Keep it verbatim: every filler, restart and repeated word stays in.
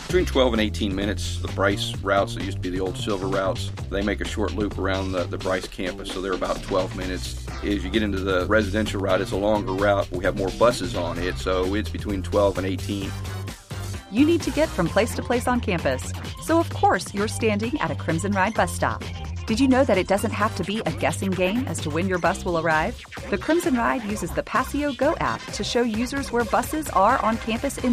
Between twelve and eighteen minutes. The Bryce routes, that used to be the old Silver routes, they make a short loop around the, the Bryce campus, so they're about twelve minutes. As you get into the residential route, it's a longer route. We have more buses on it, so it's between twelve and eighteen. You need to get from place to place on campus, so of course you're standing at a Crimson Ride bus stop. Did you know that it doesn't have to be a guessing game as to when your bus will arrive? The Crimson Ride uses the Passio Go app to show users where buses are on campus in